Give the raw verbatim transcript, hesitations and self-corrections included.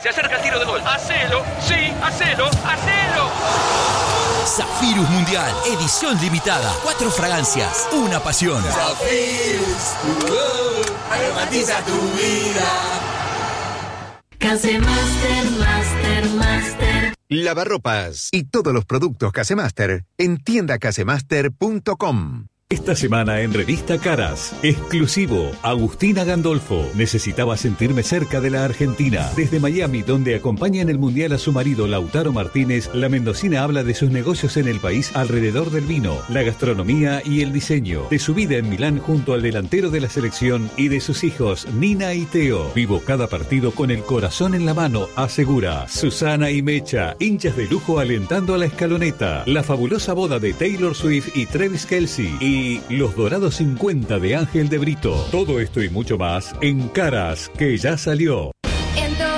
Se acerca el tiro de gol. ¡Hacelo! ¡Sí! ¡Hacelo! ¡Hacelo! Zafirus Mundial, edición limitada. Cuatro fragancias, una pasión. Zafirus, uh, aromatiza tu vida. Casemaster, Master, Master. Lavarropas y todos los productos Casemaster en tienda casemaster punto com. Esta semana en Revista Caras, exclusivo, Agustina Gandolfo. Necesitaba sentirme cerca de la Argentina. Desde Miami, donde acompaña en el Mundial a su marido Lautaro Martínez, la mendocina habla de sus negocios en el país alrededor del vino, la gastronomía y el diseño, de su vida en Milán junto al delantero de la selección y de sus hijos Nina y Teo. Vivo cada partido con el corazón en la mano, asegura. Susana y Mecha, hinchas de lujo alentando a la escaloneta. La fabulosa boda de Taylor Swift y Travis Kelce. Y Y Los Dorados cincuenta de Ángel de Brito. Todo esto y mucho más en Caras, que ya salió.